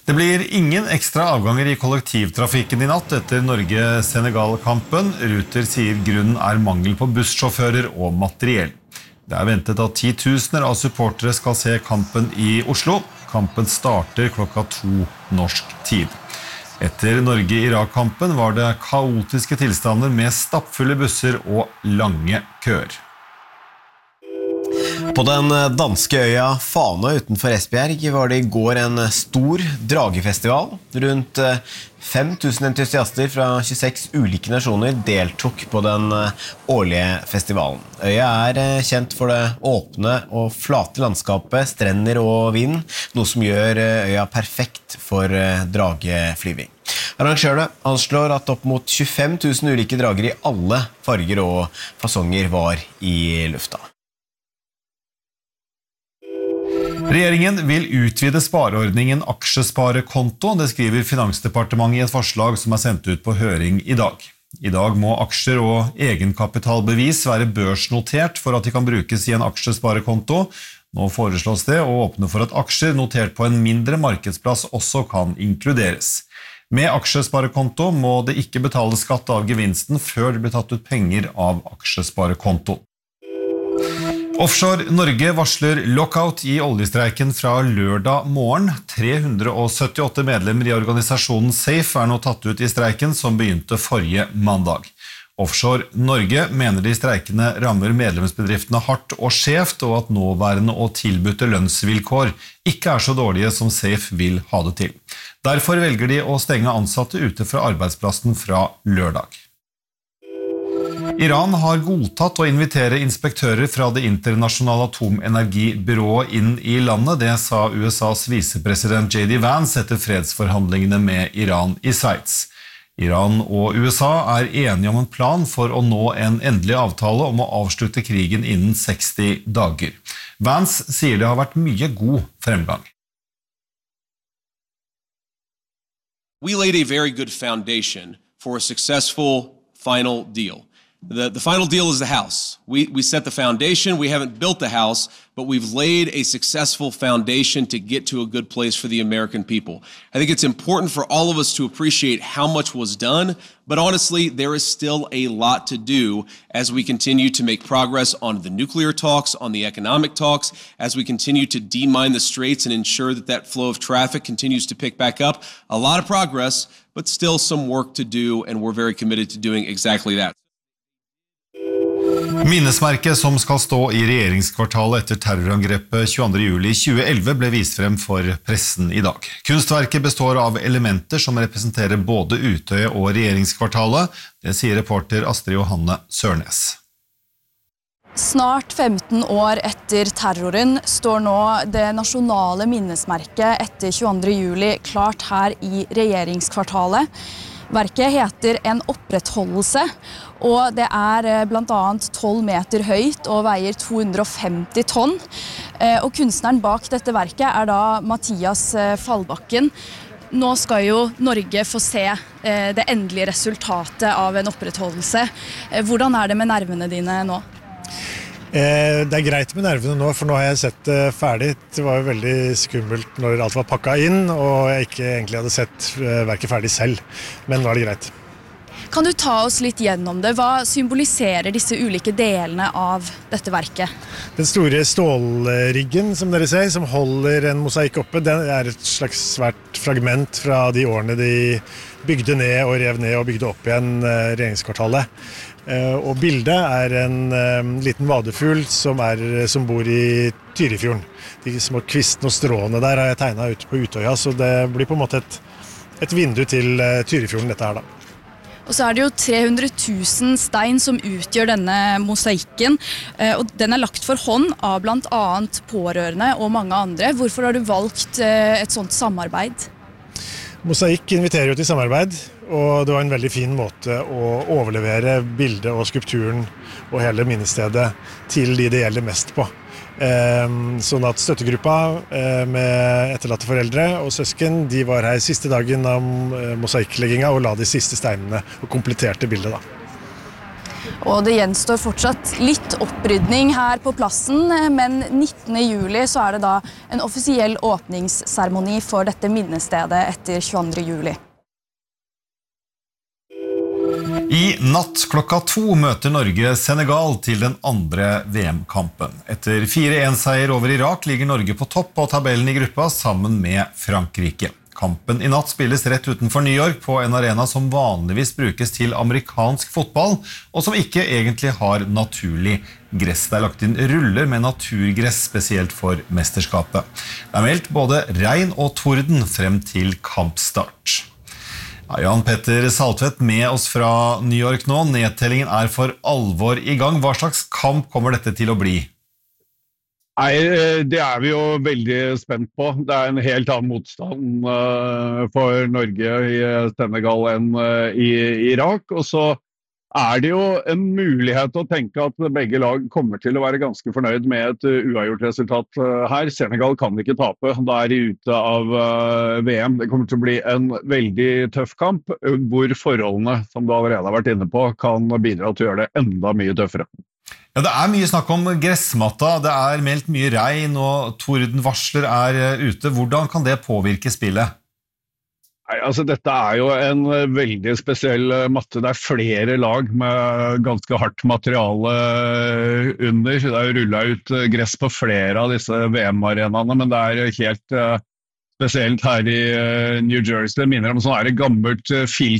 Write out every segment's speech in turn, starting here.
Det blir ingen ekstra avganger I kollektivtrafikken I natt etter Norge-Senegal-kampen. Ruter sier grunnen mangel på bussjåfører og materiell. Det ventet at 10 000 av supportere skal se kampen I Oslo. Kampen starter klokka 2 norsk tid. Etter Norge-Irak-kampen var det kaotiske tilstander med stappfulle busser og lange køer. På den danske øya Fana utenfor Esbjerg var det I går en stor dragefestival. Rundt 5000 entusiaster fra 26 ulike nasjoner deltok på den årlige festivalen. Øya kjent for det åpne og flate landskapet, strender og vind, noe som gjør øya perfekt for drageflyving. Arrangørene anslår at opp mot 25 000 ulike drager I alle farger og fasonger var I lufta. Regjeringen vil utvide spareordningen aksjesparekonto, det skriver Finansdepartementet I et forslag som sendt ut på høring I dag. I dag må aksjer og egenkapitalbevis være børsnotert for at de kan brukes I en aksjesparekonto. Nå foreslås det å åpne for at aksjer notert på en mindre markedsplass også kan inkluderes. Med aksjesparekonto må det ikke betale skatt av gevinsten før det blir tatt ut penger av aksjesparekonto. Offshore Norge varsler lockout I oljestreiken fra lørdag morgen. 378 medlemmer I organisasjonen SAFE nå tatt ut I streiken som begynte forrige mandag. Offshore Norge mener de streikene rammer medlemsbedriftene hardt og skjevt, og at nåværende og tilbudte lønnsvilkår ikke så dårlige som SAFE vil ha det til. Derfor velger de å stenge ansatte ute fra arbeidsplassen fra lørdag. Iran har godtatt å invitere inspektører fra det internasjonale atomenergibyrået inn I landet. Det sa USAs visepresident J.D. Vance etter fredsforhandlingene med Iran I Sveits. Iran og USA enige om en plan for å nå en endelig avtale om å avslutte krigen innen 60 dager. Vance sier det har vært mye god fremgang. We laid a very good foundation for a successful final deal. The final deal is the house. We set the foundation. We haven't built the house, but we've laid a successful foundation to get to a good place for the American people. I think it's important for all of us to appreciate how much was done, but honestly, there is still a lot to do as we continue to make progress on the nuclear talks, on the economic talks, as we continue to demine the straits and ensure that that flow of traffic continues to pick back up. A lot of progress, but still some work to do, and we're very committed to doing exactly that. Minnesmerket som skal stå I regjeringskvartalet etter terrorangrepet 22. juli 2011 ble vist frem for pressen I dag. Kunstverket består av elementer som representerer både Utøya og regjeringskvartalet, det sier reporter Astrid Johanne Sørnes. Snart 15 år etter terroren står nå det nasjonale minnesmerket etter 22. juli klart her I regjeringskvartalet. Verket heter En opprettholdelse, og det blant annet 12 meter høyt og veier 250 tonn. Og kunstneren bak dette verket da Mathias Fallbakken. Nå skal jo Norge få se det endelige resultatet av en opprettholdelse. Hvordan det med nervene dine nå? Det greit med nervene nå, for nå har jeg sett det ferdig. Det var jo veldig skummelt når alt var pakket inn, og jeg ikke egentlig hadde sett verket ferdig selv. Men nå det greit. Kan du ta oss litt gjennom det? Hva symboliserer disse ulike delene av dette verket? Den store stålriggen, som dere ser, som holder en mosaikk oppe, den et slags svært fragment fra de årene de bygde ned og rev ned og bygde opp igjen regjeringskvartalet. Og bildet en liten vadefugl som bor I Tyrifjorden. De små kvistene og stråene der har jeg tegnet ute på Utøya, så det blir på en måte et vindu til Tyrifjorden dette her da. Og så det jo 300 000 stein som utgjør denne mosaikken, og den lagt for hånd av blant annet pårørende og mange andre. Hvorfor har du valgt et sånt samarbeid? Mosaikk inviterer jo til samarbeid, og det var en veldig fin måte å overlevere bildet og skulpturen og hele minnestedet til de det gjelder mest på. Sånn at støttegruppa med etterlatte foreldre og søsken, de var her siste dagen av mosaikkleggingen og la de siste steinene og kompletterte bildet da. Og det gjenstår fortsatt litt opprydning her på plassen, men 19. juli så det da en offisiell åpningsseremoni for dette minnestedet etter 22. juli. I natt klokka 2 møter Norge Senegal til den andre VM-kampen. Etter 4-1-seier over Irak ligger Norge på topp av tabellen i gruppa sammen med Frankrike. Kampen i natt spilles rett utenfor New York på en arena som vanligvis brukes til amerikansk fotball, og som ikke egentlig har naturlig gress. Det lagt inn ruller med naturgress spesielt for mesterskapet. Det meldt både regn og torden frem til kampstart. Ja, Jan Petter Saltvedt med oss fra New York nå. Nedtellingen for alvor i gang. Hva slags kamp kommer dette til å bli? Nei, det vi jo veldig spent på. Det en helt annen motstand for Norge i Senegal enn i Irak. Og så det jo en mulighet å tenke at begge lag kommer til å være ganske fornøyd med et uavgjort resultat her. Senegal kan ikke tape, da de ute av VM. Det kommer til å bli en veldig tøff kamp, hvor forholdene, som du allerede har vært inne på, kan bidra til å gjøre det enda mye tøffere. Ja, det mye snakk om gressmatta, det meldt mye regn og tordenvarsler ute. Hvordan kan det påvirke spillet? Nei, altså dette jo en veldig spesiell matte. Det flere lag med ganske hardt materiale under. Det rullet ut gress på flere av disse VM-arenaene, men det helt spesielt her i New Jersey. Det minner om sånn gammelt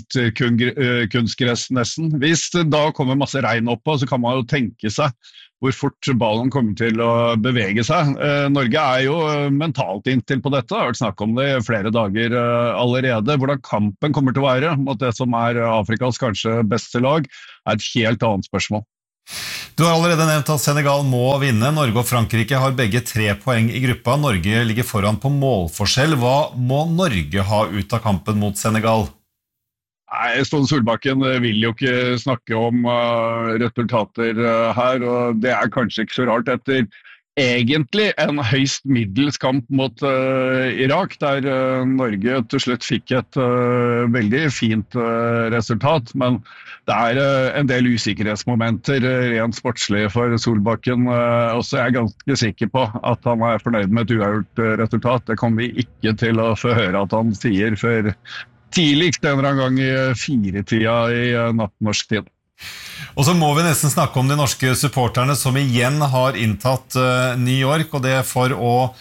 filtkunstgress nesten. Hvis det da kommer masse regn oppå, så kan man jo tenke seg hvor fort ballen kommer til å bevege seg. Norge jo mentalt inntil på dette, det har vært snakk om det i flere dager allerede. Hvordan kampen kommer til å være mot det som Afrikas kanskje beste lag, et helt annet spørsmål. Du har allerede nevnt at Senegal må vinne. Norge og Frankrike har begge 3 poeng i gruppa. Norge ligger foran på målforskjell. Hva må Norge ha ut av kampen mot Senegal? Nei, Ståle Solbakken vil jo ikke snakke om resultater her, og det kanskje ikke så rart etter egentlig en høyst middels kamp mot Irak, der Norge til slutt fikk et veldig fint resultat, men det en del usikkerhetsmomenter rent sportslig for Solbakken, og så ganske sikker på at han fornøyd med et uavgjort resultat. Det kommer vi ikke til å få høre at han sier før tidligst en eller annen gang i 4-tida i nattnorsk tid. Og så må vi nesten snakke om de norske supporterne som igjen har inntatt New York, og det for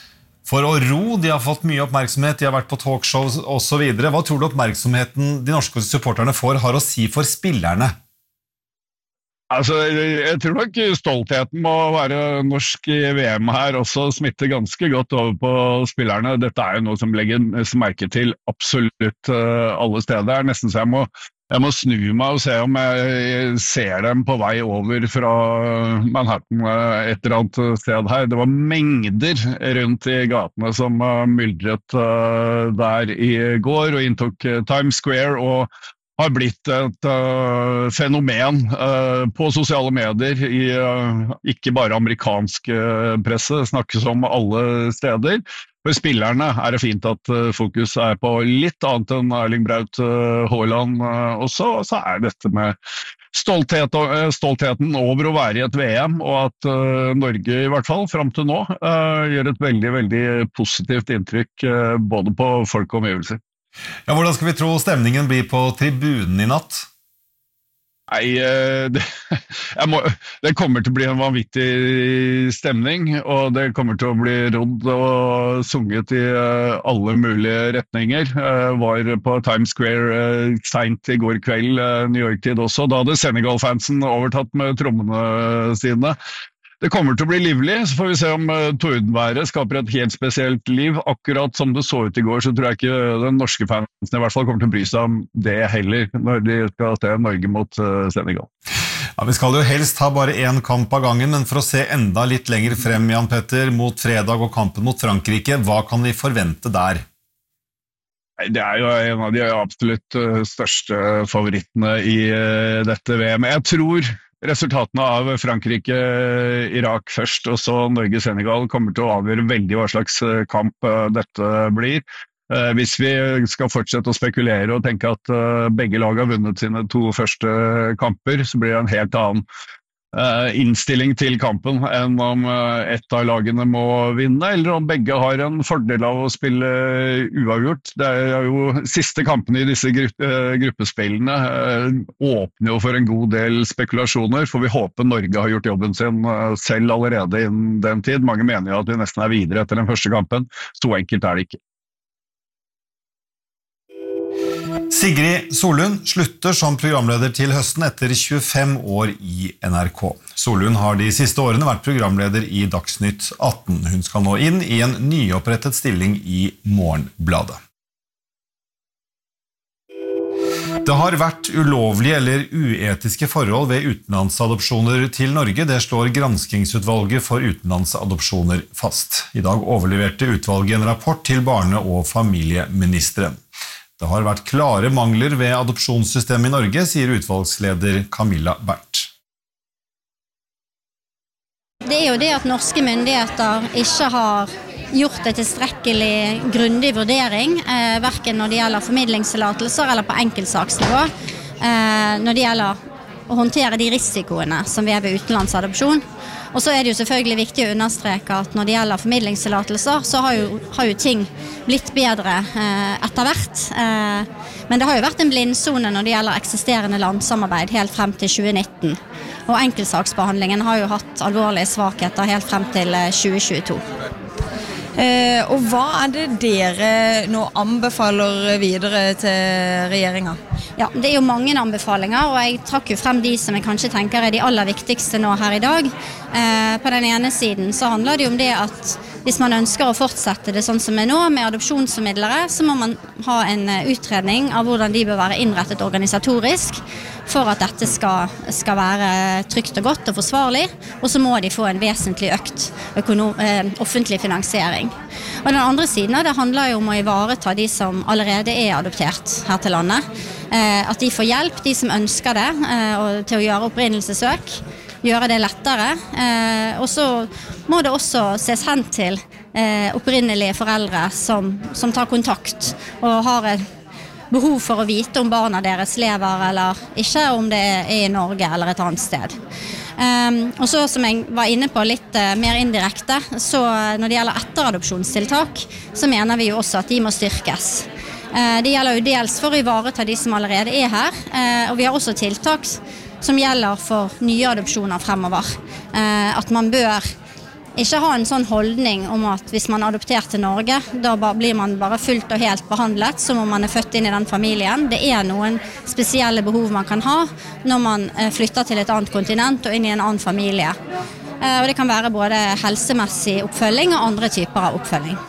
å ro. De har fått mye oppmerksomhet, de har vært på talkshows og så videre. Hva tror du oppmerksomheten de norske supporterne får har å si for spillerne? Altså, jeg tror nok stoltheten må være norsk i VM her også smitter ganske godt over på spillerne. Dette jo noe som legges merke til absolutt alle steder. Det nesten så jeg må snu meg og se om jeg ser dem på vei over fra Manhattan et eller annet sted her. Det var mengder rundt i gatene som myldret der i går og inntok Times Square og har blitt et fenomen på sosiale medier i ikke bare amerikansk presse, snakkes om alle steder. For spillerne det fint at fokus på litt annet enn Erling Braut Haaland også, og så dette med stoltheten over å være i et VM, og at Norge i hvert fall frem til nå gjør et veldig, veldig positivt inntrykk både på folk og omgivelser. Ja, hvordan skal vi tro stemningen blir på tribunen i natt? Nei, det kommer til å bli en vanvittig stemning, og det kommer til å bli rodd og sunget i alle mulige retninger. Var på Times Square sent i går kveld, New York-tid også. Da hadde Senegal-fansen overtatt med trommene sine. Det kommer til å bli livlig, så får vi se om tordenværet skaper et helt spesielt liv. Akkurat som det så ut i går, så tror jeg ikke den norske fansen i hvert fall kommer til å bry seg om det heller, når de skal se Norge mot Senegal. Ja, vi skal jo helst ha bare en kamp av gangen, men for å se enda litt lenger frem, Jan Petter, mot fredag og kampen mot Frankrike, hva kan vi forvente der? Det jo en av de absolutt største favorittene i dette VM. Jeg tror resultatene av Frankrike-Irak først, og så Norge-Senegal kommer til å avgjøre veldig hva slags kamp dette blir. Hvis vi skal fortsette å spekulere og tenke at begge lag har vunnet sine 2 første kamper, så blir det en helt annen innstilling til kampen enn om ett av lagene må vinne, eller om begge har en fordel av å spille uavgjort. Det jo siste kampene i disse gruppespillene åpner jo for en god del spekulasjoner, for vi håper Norge har gjort jobben sin selv allerede innen den tid. Mange mener jo at vi nesten videre etter den første kampen. Så enkelt det ikke. Sigrid Solund slutter som programleder til høsten etter 25 år i NRK. Solund har de siste årene vært programleder i Dagsnytt 18. Hun skal nå inn i en nyopprettet stilling i Morgenbladet. Det har vært ulovlige eller uetiske forhold ved utenlandsadopsjoner til Norge. Det slår Granskingsutvalget for utenlandsadopsjoner fast. I dag overleverte utvalget en rapport til barne- og familieministeren. Det har vært klare mangler ved adopsjonssystemet i Norge, sier utvalgsleder Camilla Bernt. Det jo det at norske myndigheter ikke har gjort en tilstrekkelig grundig vurdering, hverken når det gjelder formidlingstillatelser eller på enkeltsaksnivå, når det gjelder å håndtere de risikoene som vi ved utenlandsadopsjon. Og så det jo selvfølgelig viktig å understreke at når det gjelder formidlingstillatelser, så har jo ting blitt bedre etter hvert. Men det har jo vært en blindsone når det gjelder eksisterende landsamarbeid helt frem til 2019. Og enkeltsaksbehandlingen har jo hatt alvorlige svakheter helt frem til 2022. Og hva det dere nå anbefaler videre til regjeringen? Ja, det jo mange anbefalinger, og jeg trakk jo frem de som jeg kanskje tenker de aller viktigste nå her i dag. På den ene siden så handler det jo om det at hvis man ønsker å fortsette det sånn som nå med adopsjonsformidlere, så må man ha en utredning av hvordan de bør være innrettet organisatorisk for at dette skal være trygt og godt og forsvarlig, og så må de få en vesentlig økt offentlig finansiering. Og den andre siden av det handler jo om å ivareta de som allerede adoptert her til landet, at de får hjelp, de som ønsker det, til å gjøre opprinnelsessøk, gjøre det lettere, og så må det også ses hen til opprinnelige foreldre som tar kontakt og har et behov for å vite om barna deres lever eller ikke, om det i Norge eller et annet sted. Og så som jeg var inne på litt mer indirekte, så når det gjelder etteradopsjonstiltak, så mener vi jo også at de må styrkes. Det gjelder jo dels for å ivareta de som allerede her, og vi har også tiltak som gjelder for nye adopsjoner fremover. At man bør ikke ha en sånn holdning om at hvis man adopterer til Norge, da blir man bare fullt og helt behandlet som om man født inn i den familien. Det noen spesielle behov man kan ha når man flytter til et annet kontinent og inn i en annen familie. Og det kan være både helsemessig oppfølging og andre typer av oppfølging.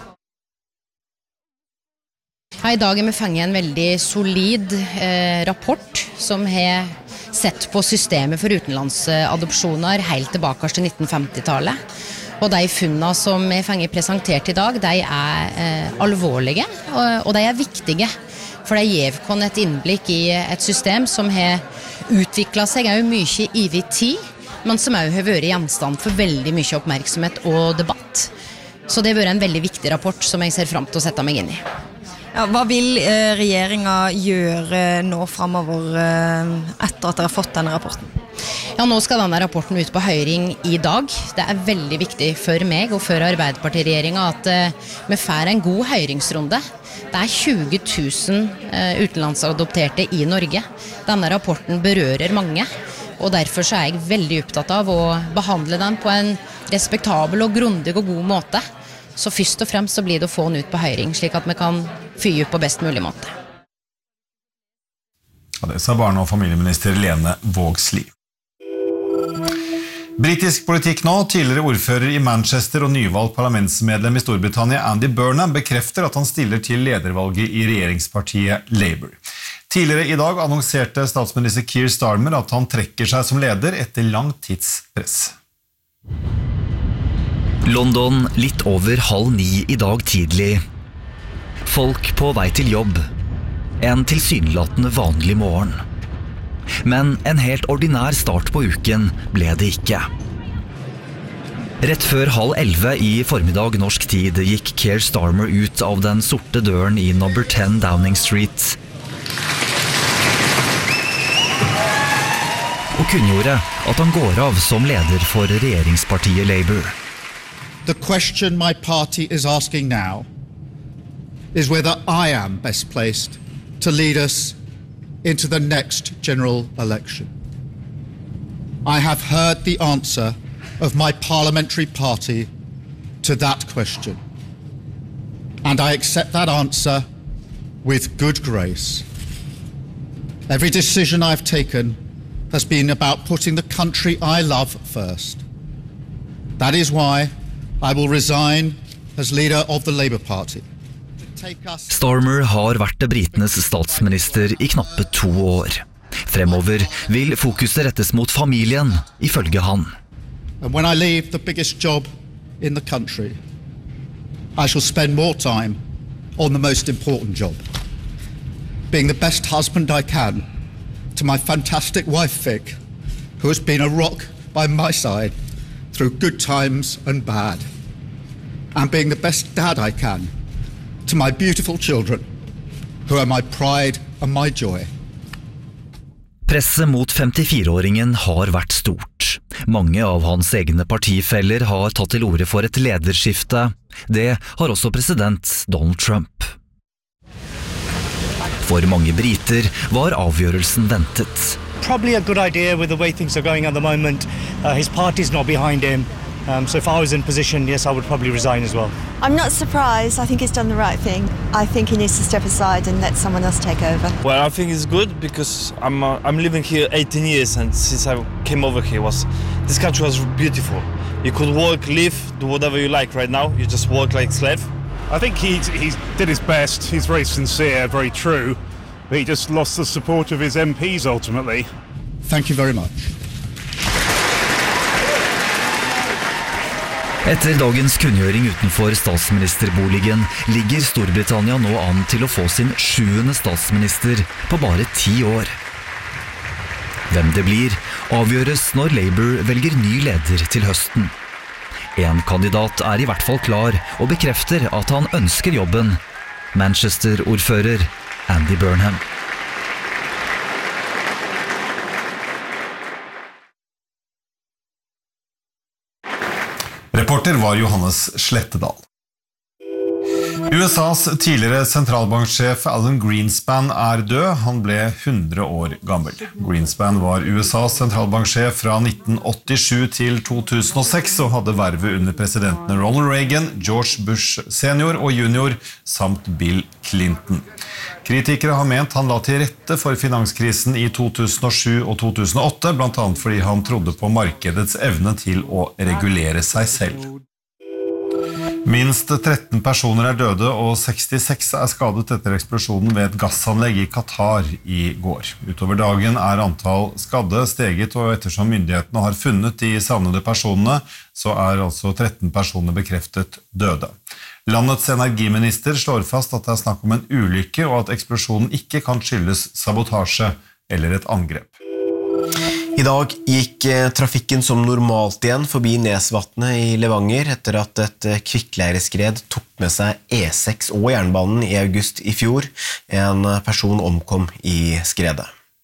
I dag vi fanget en veldig solid rapport som har sett på systemet for utenlandsadopsjoner helt tilbake til 1950-tallet. Og de funnene som vi fanger presentert i dag, de alvorlige, og de viktige. For de gir oss et innblikk i et system som har utviklet seg mye i tid, men som også har vært gjenstand for veldig mye oppmerksomhet og debatt. Så det har vært en veldig viktig rapport som jeg ser frem til å sette meg inn i. Ja, hva vil regjeringen gjøre nå fremover etter at dere har fått denne rapporten? Ja, nå skal denne rapporten ut på høring i dag. Det veldig viktig for meg og for Arbeiderpartiregjeringen at vi får en god høringsrunde. Det 20 000 utenlandsadopterte i Norge. Denne rapporten berører mange, og derfor så jeg veldig opptatt av å behandle den på en respektabel og grundig og god måte. Så først og fremst så blir det å få den ut på høring, slik at vi kan fyre på best mulig måte. Ja, det sa barne- og familieminister Lene Vågslid. Britisk politikk nå. Tidligere ordfører i Manchester og nyvalgt parlamentsmedlem i Storbritannia Andy Burnham bekrefter at han stiller til ledervalget i regjeringspartiet Labour. Tidligere i dag annonserte statsminister Keir Starmer at han trekker seg som leder etter lang tids press. London litt over 8:30 i dag tidlig. Folk på vei til jobb. En tilsynelatende vanlig morgen. Men en helt ordinær start på uken ble det ikke. Rett før 10:30 i formiddag norsk tid gikk Keir Starmer ut av den sorte døren i number 10 Downing Street og kunngjorde at han går av som leder for regjeringspartiet Labour. The question my party is asking now is whether I am best placed to lead us into the next general election. I have heard the answer of my parliamentary party to that question, and I accept that answer with good grace. Every decision I've taken has been about putting the country I love first. That is why I will resign as leader of the Labour Party. Starmer har vært britenes statsminister i knappe 2 år. Fremover vil fokuset rettes mot familien, ifølge han. And when I leave the biggest job in the country, I shall spend more time on the most important job. Being the best husband I can to my fantastic wife Vic, who has been a rock by my side through good times and bad. And being the best dad I can to my beautiful children, who are my pride and my joy. Presset mot 54-åringen har vært stort. Mange av hans egne partifeller har tatt til orde for et lederskifte. Det har også president Donald Trump. For mange briter var avgjørelsen ventet. Probably a good idea with the way things are going at the moment. His party's not behind him. So if I was in position, yes, I would probably resign as well. I'm not surprised. I think he's done the right thing. I think he needs to step aside and let someone else take over. Well, I think it's good because I'm living here 18 years, and since I came over here, this country was beautiful. You could work, live, do whatever you like. Right now, you just work like a slave. I think he did his best. He's very sincere, very true, but he just lost the support of his MPs ultimately. Thank you very much. Etter dagens kunngjøring utenfor statsministerboligen ligger Storbritannia nå an til å få sin 7. statsminister på bare 10 år. Hvem det blir, avgjøres når Labour velger ny leder til høsten. En kandidat er i hvert fall klar og bekrefter at han ønsker jobben. Manchester-ordfører Andy Burnham. Reporter var Johannes Slettedal. USAs tidligere sentralbanksjef Alan Greenspan er død. Han ble 100 år gammel. Greenspan var USAs sentralbanksjef fra 1987 til 2006 og hadde vervet under presidentene Ronald Reagan, George Bush senior og junior samt Bill Clinton. Kritikere har ment han la til rette for finanskrisen i 2007 og 2008, blant annet fordi han trodde på markedets evne til å regulere seg selv. Minst 13 personer er døde og 66 er skadet etter eksplosjonen ved et gassanlegg i Qatar i går. Utover dagen er antall skadde steget, og ettersom myndighetene har funnet de savnede personene, så er altså 13 personer bekreftet døde. Landets energiminister slår fast at det er snakk om en ulykke, og at eksplosjonen ikke kan skyldes sabotasje eller et angrep. I dag gikk trafikken som normalt igjen forbi Nesvatnet i Levanger etter at et kvikkleireskred tok med seg E6 og jernbanen i august i fjor. En person omkom i skredet.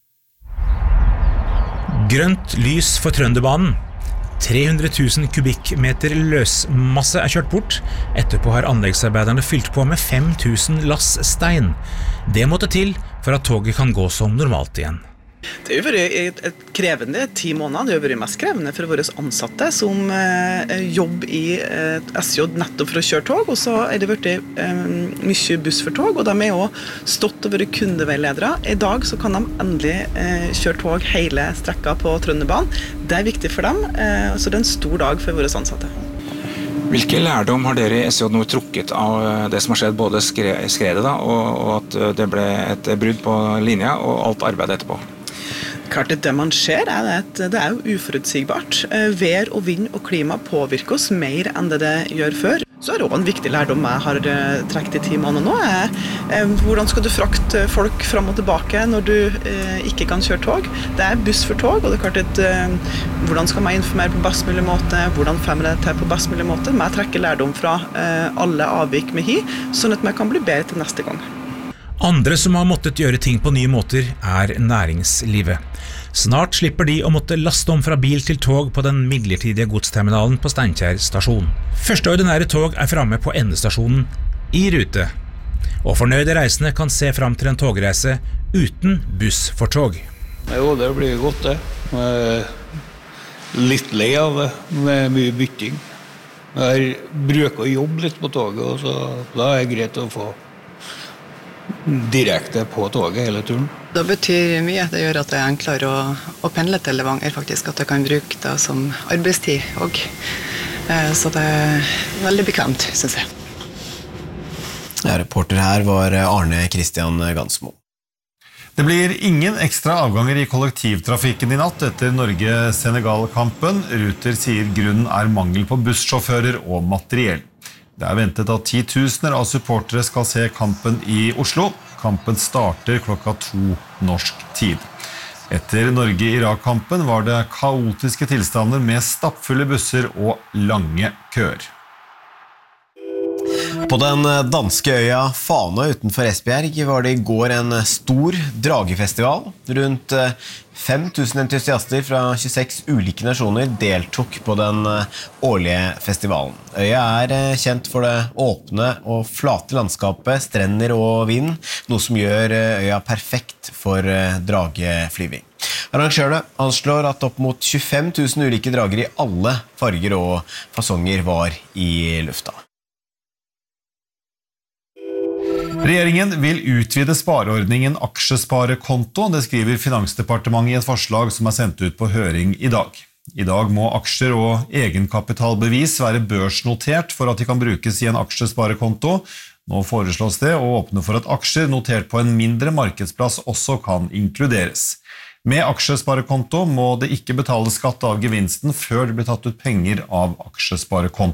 Grønt lys for Trønderbanen. 300 000 kubikkmeter løsmasse er kjørt bort. Etterpå har anleggsarbeiderne fylt på med 5 000 lass stein. Det måtte til for at toget kan gå som normalt igjen. Det har vært et krevende 10 måneder. Det har vært mest krevende for våre ansatte som jobber i SJ nettopp for å kjøre tog, og så er det vært mye buss for tog, og de er også stått og vært kundeveiledere. I dag så kan de endelig kjøre tog hele strekka på Trønderbanen. Det er viktig for dem, så det er en stor dag for våre ansatte. Hvilke lærdom har dere i SJ nå trukket av det som har skjedd, både skredet da, og at det ble et brudd på linja og alt arbeidet etterpå? Klart det man ser er at det er jo uforutsigbart. Vær og vind og klima påvirker oss mer enn det gjør før. Så det også en viktig lærdom jeg har trekket I 10 måneder nå, hvordan skal du frakte folk frem og tilbake når du ikke kan kjøre tog? Det buss for tog, og det klart at hvordan skal man informere på best mulig måte, hvordan får man det til på best mulig måte? Men jeg trekker lærdom fra alle avvik med sånn at man kan bli bedre til neste gang. Andre som har måttet gjøre ting på nye måter næringslivet. Snart slipper de å måtte laste om fra bil til tog på den midlertidige godsterminalen på Steinkjer stasjon. Første ordinære tog fremme på endestasjonen I rute. Og fornøyde reisende kan se frem til en togreise uten buss for tog. Jo, det blir godt det. Litt lei av det, med mye bytting. Jeg bruker å jobbe litt på toget, og så da det greit å få direkte på toget hele turen. Det betyr mye. Det gjør at det enklere å pendle til Levanger, faktisk, at jeg kan bruke det som arbeidstid også. Så det veldig bekvemt, synes jeg. Ja, reporter her var Arne Christian Gansmo. Det blir ingen ekstra avganger I kollektivtrafikken I natt etter Norge-Senegal-kampen. Ruter sier grunnen mangel på bussjåfører og materiell. Det ventet at 10 000 av supportere skal se kampen I Oslo. Kampen starter klokka 2 norsk tid. Etter Norge-Irak-kampen var det kaotiske tilstander med stappfulle busser og lange køer. På den danske øya Fana utenfor Esbjerg var det I går en stor dragefestival. Rundt 5000 entusiaster fra 26 ulike nasjoner deltok på den årlige festivalen. Øya kjent for det åpne og flate landskapet, strender og vind, noe som gjør øya perfekt for drageflyving. Arrangørene anslår at opp mot 25 000 ulike drager I alle farger og fasonger var I lufta. Regjeringen vil utvide spareordningen aksjesparekonto, det skriver Finansdepartementet I et forslag som sendt ut på høring I dag. I dag må aksjer og egenkapitalbevis være børsnotert for at de kan brukes I en aksjesparekonto. Nå foreslås det å åpne for at aksjer notert på en mindre markedsplass også kan inkluderes. Med aksjesparekonto må det ikke betale skatt av gevinsten før det blir tatt ut penger av aksjesparekonto.